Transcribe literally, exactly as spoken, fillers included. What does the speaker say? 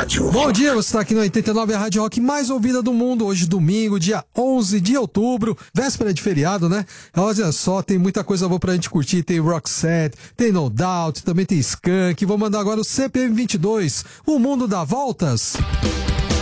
Rádio Bom Rock. dia, você está aqui no oitenta e nove, a Rádio Rock mais ouvida do mundo. Hoje, domingo, dia onze de outubro, véspera de feriado, né? Olha só, tem muita coisa boa pra gente curtir. Tem Roxette, tem No Doubt, também tem Skank. Vou mandar agora o C P M vinte e dois, O Mundo Dá Voltas.